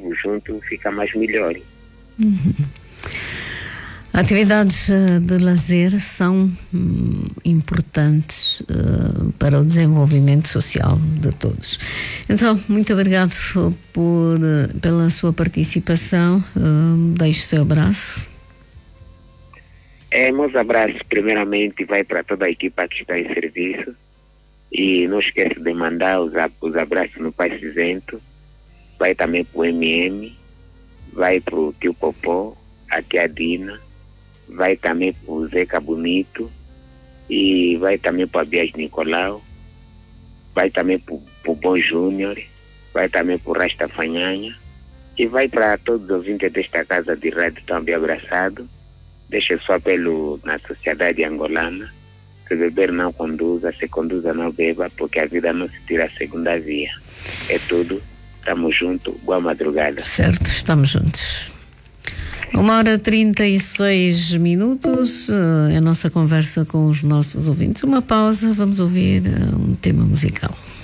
junto fica mais melhor. Atividades de lazer são importantes para o desenvolvimento social de todos. Então, muito obrigado pela sua participação. Deixo o seu abraço. Meus abraços, primeiramente, vai para toda a equipa que está em serviço. E não esqueça de mandar os abraços no Pai Cinzento. Vai também para o MM. Vai para o tio Popó, a tia Dina. Vai também para o Zeca Bonito. E vai também para a Bias Nicolau. Vai também para o Bom Júnior. Vai também para o Rasta Fanhanha. E vai para todos os ouvintes desta casa de rádio também abraçado. Deixa só apelo na sociedade angolana. Se beber não conduza, se conduza não beba, porque a vida não se tira a segunda via. É tudo. Estamos juntos. Boa madrugada. Certo, estamos juntos. 1h36. É a nossa conversa com os nossos ouvintes. Uma pausa, vamos ouvir um tema musical.